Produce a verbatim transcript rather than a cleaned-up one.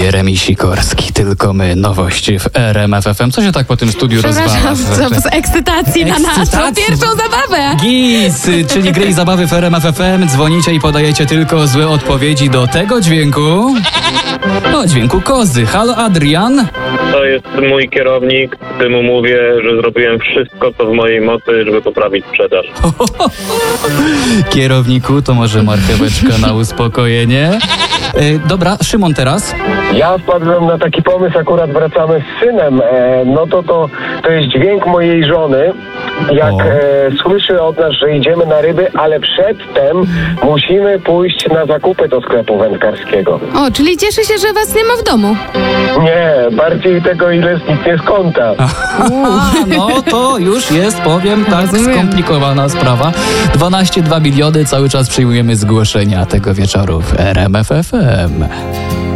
Jeremi Sikorski, tylko my, nowości w R M F F M. Co się tak po tym studiu rozwala? Z ekscytacji na naszą pierwszą zabawę. Gis, czyli gry i zabawy w R M F F M. Dzwonicie i podajecie tylko złe odpowiedzi do tego dźwięku. O, dźwięku kozy. Halo, Adrian? To jest mój kierownik, gdy mu mówię, że zrobiłem wszystko, co w mojej mocy, żeby poprawić sprzedaż. Kierowniku, to może marcheweczka na uspokojenie. E, dobra, Szymon teraz. Ja wpadłem na taki pomysł, akurat wracamy z synem, e, no to, to to jest dźwięk mojej żony, jak O. e, słyszy od nas, że idziemy na ryby, ale przedtem musimy pójść na zakupy do sklepu wędkarskiego. O, czyli cieszy się, że was nie ma w domu. Nie, bardziej tego, ile zniknie z konta. A, no to już jest, powiem tak, Rozumiem. skomplikowana sprawa. dwanaście przecinek dwa miliony, cały czas przyjmujemy zgłoszenia tego wieczoru w R M F F M.